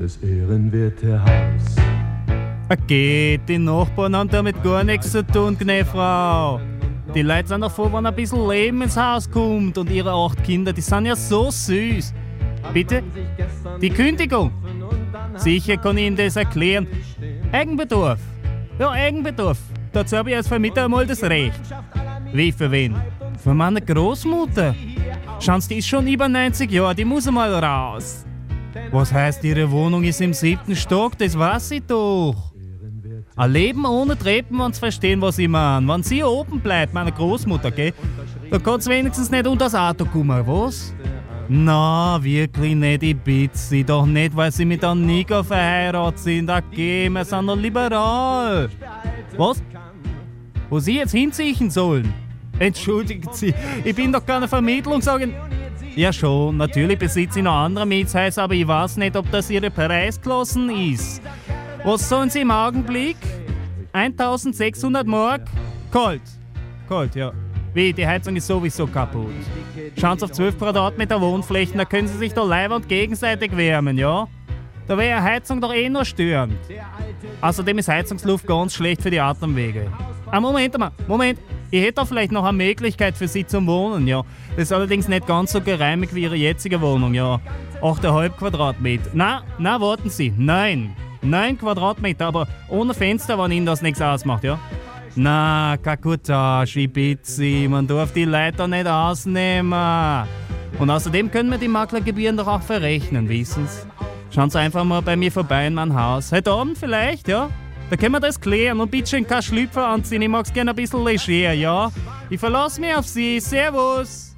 das ehrenwerte Haus. Okay, die Nachbarn haben damit gar nichts zu tun, Gnäfrau. Die Leute sind doch froh, wenn ein bisschen Leben ins Haus kommt. Und ihre 8 Kinder, die sind ja so süß. Bitte? Die Kündigung? Sicher kann ich Ihnen das erklären. Eigenbedarf. Ja, Eigenbedarf. Dazu habe ich als Vermieter einmal das Recht. Wie für wen? Für meine Großmutter. Schauen Sie, die ist schon über 90 Jahre, die muss einmal raus. Was heißt, Ihre Wohnung ist im 7. Stock? Das weiß ich doch. Ein Leben ohne Treppen, wenn Sie verstehen, was ich meine. Wenn sie oben bleibt, meine Großmutter, gell? Da kann sie wenigstens nicht unter das Auto kommen, was? Na, wirklich nicht, ich bitte Sie. Doch nicht, weil Sie mit einem Niger verheiratet sind. Okay, wir sind doch liberal. Was? Wo Sie jetzt hinziehen sollen? Entschuldigen Sie, ich bin doch keine Vermittlungsagent. Ja schon, natürlich besitze ich noch andere Mietshäuser, aber ich weiß nicht, ob das Ihre Preisklassen ist. Was sollen Sie im Augenblick? 1600 Mark? Kalt. Kalt, ja. Wie, die Heizung ist sowieso kaputt. Schauen Sie auf 12 Quadratmeter Wohnflächen, da können Sie sich doch leibend gegenseitig wärmen, ja? Da wäre eine Heizung doch eh nur störend. Außerdem ist Heizungsluft ganz schlecht für die Atemwege. Moment. Ich hätte da vielleicht noch eine Möglichkeit für Sie zum Wohnen, ja. Das ist allerdings nicht ganz so geräumig wie Ihre jetzige Wohnung, ja. 8,5 Quadratmeter. Na, warten Sie. 9 Quadratmeter, aber ohne Fenster, wenn Ihnen das nichts ausmacht, ja. Na, Kakutage, ich bitte Sie, man darf die Leute nicht ausnehmen. Und außerdem können wir die Maklergebühren doch auch verrechnen, wissen Sie. Schauen Sie einfach mal bei mir vorbei in mein Haus. Heute Abend vielleicht, ja? Da können wir das klären und bitte schön kein Schlüpfer anziehen. Ich mag's gerne ein bisschen leger, ja? Ich verlasse mich auf Sie. Servus!